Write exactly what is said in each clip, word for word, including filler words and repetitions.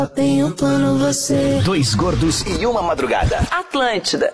Tenho um plano você. Dois gordos e uma madrugada. Atlântida.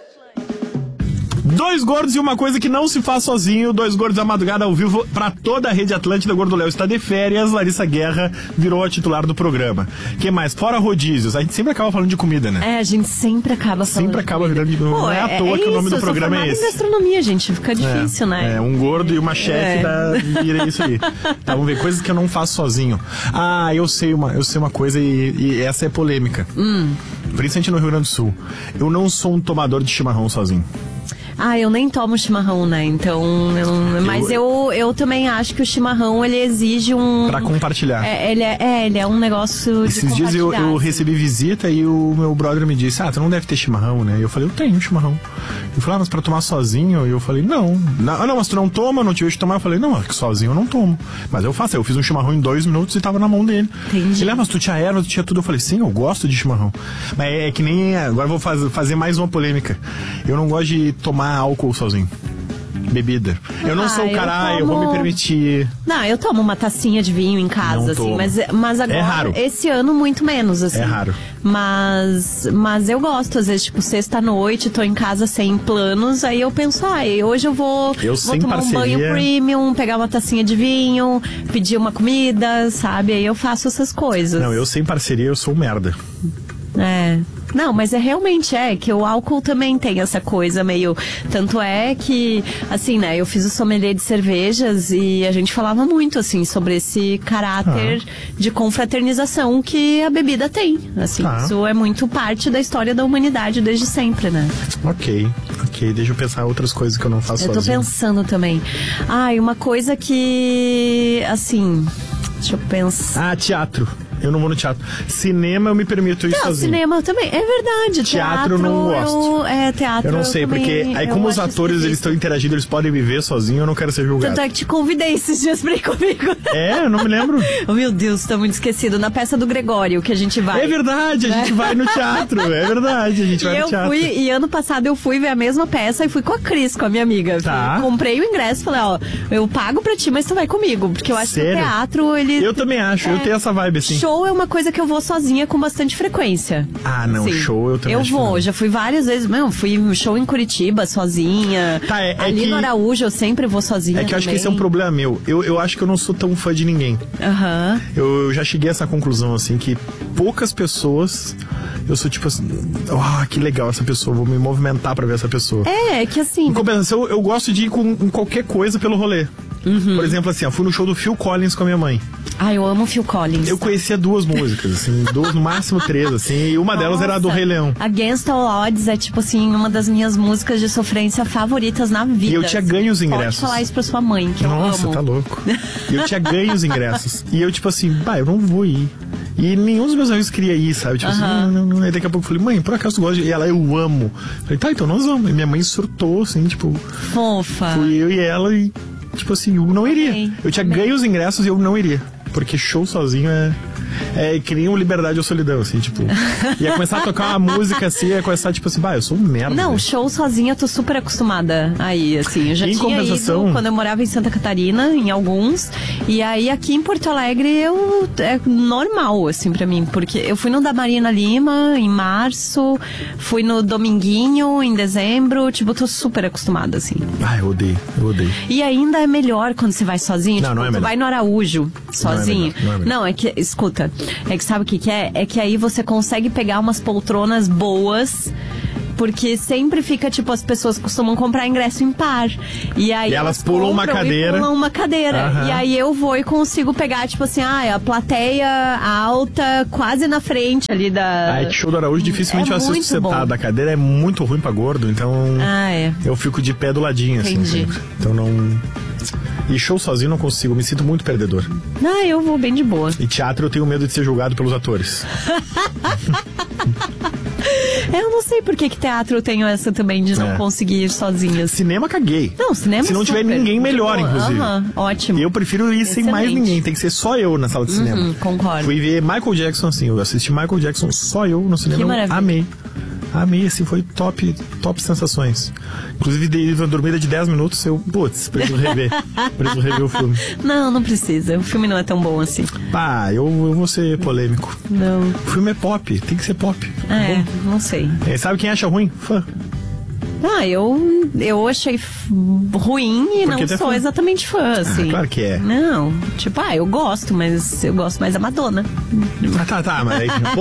Dois gordos e uma coisa que não se faz sozinho. Dois gordos da madrugada ao vivo pra toda a rede Atlântida. Gordo Léo está de férias. Larissa Guerra virou a titular do programa. Que mais? Fora rodízios. A gente sempre acaba falando de comida, né? É, a gente sempre acaba falando Sempre acaba virando de... Pô, Não é, é à toa é que isso, o nome do eu programa sou é esse. em gastronomia, gente. Fica difícil, é, né? É, um gordo e uma chefe é. da... vira isso aí. Tá, vamos ver. Coisas que eu não faço sozinho. Ah, eu sei uma, eu sei uma coisa e, e essa é polêmica. Hum. Principalmente no Rio Grande do Sul. Eu não sou um tomador de chimarrão sozinho. Ah, eu nem tomo chimarrão, né? Então, eu, mas eu, eu também acho que o chimarrão, ele exige um... Pra compartilhar. É, ele é, é, ele é um negócio de Esses dias eu, eu assim. recebi visita e o meu brother me disse, ah, tu não deve ter chimarrão, né? E eu falei, eu tenho chimarrão. Ele falou, ah, mas pra tomar sozinho? E eu falei, não. Não, não, mas tu não toma, não te vejo tomar. Eu falei, não, sozinho eu não tomo. Mas eu faço, eu fiz um chimarrão em dois minutos e tava na mão dele. Entendi. Ele, ah, mas tu tinha erva, tu tinha tudo. Eu falei, sim, eu gosto de chimarrão. Mas é, é que nem, agora eu vou faz, fazer mais uma polêmica. Eu não gosto de tomar álcool sozinho. Bebida. Eu não Ah, sou o cara, eu ah, eu tomo- vou me permitir. Não, eu tomo uma tacinha de vinho em casa, Não assim, tomo. mas, mas agora, É raro. esse ano, muito menos, assim. É raro. Mas, mas eu gosto, às vezes, tipo, sexta-noite, tô em casa sem planos, aí eu penso, ah, hoje eu vou, Eu vou sem tomar um banho parceria. premium, pegar uma tacinha de vinho, pedir uma comida, sabe? Aí eu faço essas coisas. Não, eu sem parceria, eu sou um merda. É. Não, mas é realmente é que o álcool também tem essa coisa meio... Tanto é que, assim, né, eu fiz o sommelier de cervejas e a gente falava muito, assim, sobre esse caráter Ah. de confraternização que a bebida tem. Assim, Ah. isso é muito parte da história da humanidade desde sempre, né? Ok, ok. Deixa eu pensar outras coisas que eu não faço Eu tô sozinho. pensando também. Ai, uma coisa que, assim... Deixa eu pensar. Ah, teatro. Eu não vou no teatro. Cinema eu me permito ir Não, sozinho. cinema também, é verdade. Teatro eu não gosto. Eu, é, teatro Eu não sei, também, porque aí eu como os acho atores eles esquisito. estão interagindo, eles podem me ver sozinho, eu não quero ser julgado. Tanto é que te convidei esses dias pra ir comigo. É, eu não me lembro. Oh, meu Deus, tá muito esquecido. Na peça do Gregório que a gente vai. É verdade, a gente vai no teatro. É verdade, a gente E vai no eu teatro. fui, e ano passado eu fui ver a mesma peça e fui com a Cris, com a minha amiga. Tá. Fui- comprei o ingresso e falei, ó, eu pago pra ti, mas tu vai comigo. Porque eu acho Sério? que o teatro, ele... Eu também acho, eu É. tenho essa vibe assim. Show é uma coisa que eu vou sozinha com bastante frequência. Ah, não, Sim. show eu também Eu acho que vou, não. já fui várias vezes. Não, fui no show em Curitiba sozinha. Tá, é- é Ali que- no Araújo eu sempre vou sozinha. É que eu acho que também. esse é um problema meu. Eu, eu acho que eu não sou tão fã de ninguém. Aham. Eu, eu já cheguei a essa conclusão, assim, que poucas pessoas... Eu sou tipo assim... Ah, que legal essa pessoa, vou me movimentar pra ver essa pessoa. É, é que assim. Em compensação, eu, eu gosto de ir com, com qualquer coisa pelo rolê. Uhum. Por exemplo, assim, eu fui no show do Phil Collins com a minha mãe. Ah, eu amo Phil Collins. Eu conhecia duas músicas, assim, duas, no máximo três, assim, e uma delas era a do Nossa, Rei Leão. Against All Odds é, tipo assim, uma das minhas músicas de sofrência favoritas na vida. E eu tinha ganho os ingressos. Pode falar isso pra sua mãe, que Nossa, eu amo. tá louco. E eu tinha ganho os ingressos. E eu, tipo assim, bah, eu não vou ir. E nenhum dos meus amigos queria ir, sabe? Tipo assim, Aham. não, não, não. Aí daqui a pouco eu falei, mãe, por acaso tu gosta de... E ela, eu amo. Falei, tá, então nós vamos. E minha mãe surtou, assim, tipo... Fofa. Fui eu e ela e, tipo assim, eu não iria. Amei, Eu tinha amei. ganho os ingressos e eu não iria. Porque show sozinho é... É que nem um Liberdade ou Solidão, assim, tipo... Ia começar a tocar uma música, assim, ia começar, tipo assim, bah, eu sou um merda. Não, velho. show sozinha eu tô super acostumada aí, assim. Eu já Em tinha compensação- ido quando eu morava em Santa Catarina, em alguns. E aí aqui em Porto Alegre eu é normal, assim, pra mim. Porque eu fui no da Marina Lima em março, fui no Dominguinho em dezembro. Tipo, eu tô super acostumada, assim. Ah, eu odeio, eu odeio. E ainda é melhor quando você vai sozinho. Não, tipo, não é tu melhor. vai no Araújo sozinho. melhor, não é melhor. Não, é que, escuta, é que sabe o que que é? É que aí você consegue pegar umas poltronas boas. Porque sempre fica, tipo, as pessoas costumam comprar ingresso em par. E aí E elas pulam uma compram e cadeira. pulam uma cadeira. Aham. E aí eu vou e consigo pegar, tipo assim, ah, a plateia alta, quase na frente ali da... Aí que show do Araújo, dificilmente É eu assisto muito sentado. bom. A cadeira é muito ruim pra gordo, então... Ah, é. Eu fico de pé do ladinho, assim. Entendi. sempre. Então não... E show sozinho não consigo, eu me sinto muito perdedor. Ah, eu vou bem de boa. E teatro eu tenho medo de ser julgado pelos atores. Eu não sei por que que teatro eu tenho essa também de não É. conseguir ir sozinha. assim. Cinema, caguei. Não, cinema Se não tiver super. ninguém, melhor, Tipo, inclusive. aham, ótimo. Eu prefiro ir sem mais Excelente. ninguém, tem que ser só eu na sala de cinema. Uhum, concordo. Fui ver Michael Jackson, assim, eu assisti Michael Jackson só eu no cinema, Que eu maravilha. amei. Amei, assim, foi top, top sensações. Inclusive, dei uma dormida de dez minutos, eu, putz, preciso rever. preciso rever o filme. Não, não precisa. O filme não é tão bom assim. Pá, eu, eu vou ser polêmico. Não. O filme é pop, tem que ser pop. É, não sei. É, sabe quem acha ruim? Fã. Ah, eu, eu achei f- ruim e Porque não tu é sou fã. exatamente fã, assim. Ah, claro que é. Não, tipo, ah, eu gosto, mas eu gosto mais da Madonna. Ah, tá, tá, mas aí...